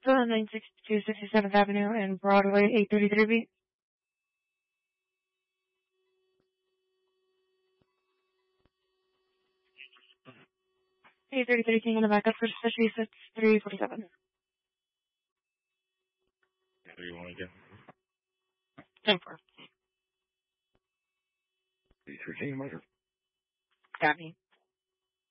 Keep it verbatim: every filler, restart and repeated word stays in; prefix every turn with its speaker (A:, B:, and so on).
A: uh, nine sixty-two sixty-seventh Avenue and Broadway, eight thirty-three B. eight thirty-three King in the backup for Massachusetts, three forty-seven.
B: What do you want again?
A: ten four.
B: three thirteen, murder.
A: Got me.